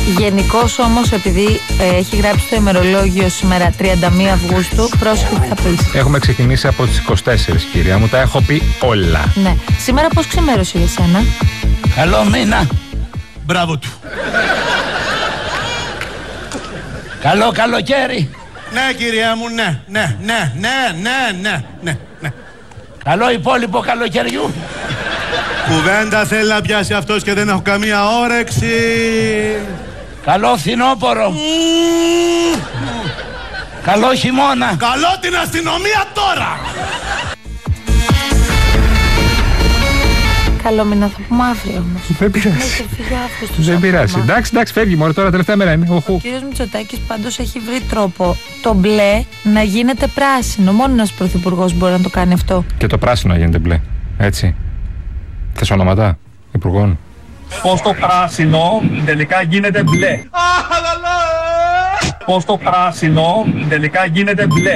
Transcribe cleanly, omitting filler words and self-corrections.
Γενικώς όμως, επειδή έχει γράψει το ημερολόγιο σήμερα 31 Αυγούστου, πρόσεχε τι θα πεις. Έχουμε ξεκινήσει από τις 24, κυρία μου, τα έχω πει όλα. Ναι. Σήμερα πώς ξημέρωσε για σένα? Καλό μήνα. Μπράβο του. Καλό καλοκαίρι. Ναι, κυρία μου, ναι. Καλό υπόλοιπο καλοκαιριού. Κουβέντα θέλει να πιάσει αυτός και δεν έχω καμία όρεξη. Καλό φθινόπωρο. Καλό χειμώνα. Καλό την αστυνομία τώρα. Καλό μήνα, θα πούμε αύριο όμως. Δεν πειράζει. Δεν πειράζει. Εντάξει, φεύγει μόνο τώρα, τελευταία μέρα είναι. Ο κύριος Μητσοτάκης πάντως έχει βρει τρόπο το μπλε να γίνεται πράσινο. Μόνο ένας πρωθυπουργός μπορεί να το κάνει αυτό. Και το πράσινο να γίνεται μπλε. Έτσι. Θες ονόματα υπουργών? Πώς το πράσινο τελικά γίνεται μπλε. Πώς το πράσινο τελικά γίνεται μπλε.